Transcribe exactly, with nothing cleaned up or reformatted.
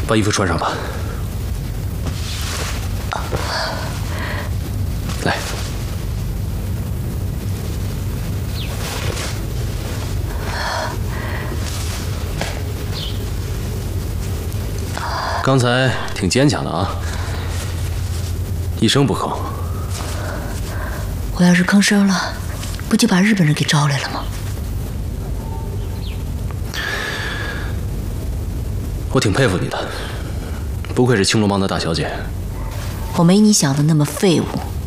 把衣服穿上吧。来。 刚才挺坚强的啊，一声不吭。 我要是吭声了，不就把日本人给招来了吗？ 我挺佩服你的，不愧是青龙帮的大小姐。 我没你想的那么废物。